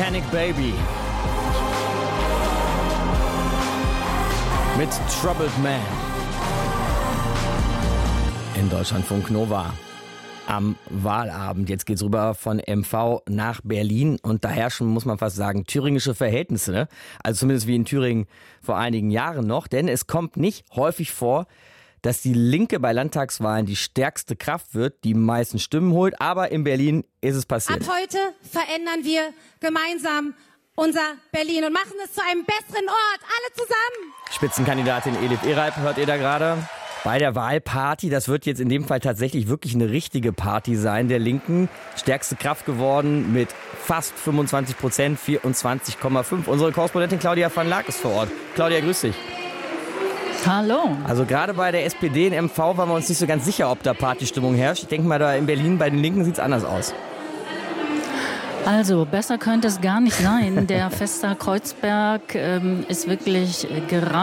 Panic Baby mit Troubled Man in Deutschlandfunk Nova am Wahlabend. Jetzt geht's rüber von MV nach Berlin und da herrschen, muss man fast sagen, thüringische Verhältnisse, ne? Also zumindest wie in Thüringen vor einigen Jahren noch, denn es kommt nicht häufig vor, dass die Linke bei Landtagswahlen die stärkste Kraft wird, die meisten Stimmen holt, aber in Berlin ist es passiert. Ab heute verändern wir gemeinsam unser Berlin und machen es zu einem besseren Ort, alle zusammen. Spitzenkandidatin Elif Ereib hört ihr da gerade. Bei der Wahlparty, das wird jetzt in dem Fall tatsächlich wirklich eine richtige Party sein, der Linken. Stärkste Kraft geworden mit fast 25%, 24,5. Unsere Korrespondentin Claudia van Laak ist vor Ort. Claudia, grüß dich. Hallo. Also gerade bei der SPD in MV waren wir uns nicht so ganz sicher, ob da Partystimmung herrscht. Ich denke mal, da in Berlin bei den Linken sieht es anders aus. Also besser könnte es gar nicht sein. Der Fester Kreuzberg ist wirklich gerannt.